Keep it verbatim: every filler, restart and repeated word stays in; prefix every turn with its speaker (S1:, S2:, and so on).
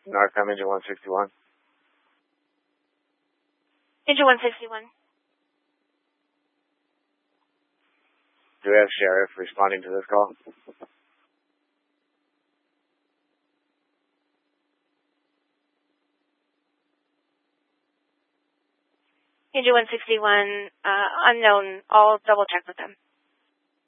S1: Narcom Engine one sixty-one.
S2: Engine one sixty-one.
S1: Do we have Sheriff responding to this call?
S2: Engine one sixty-one, uh, unknown. I'll double check with them.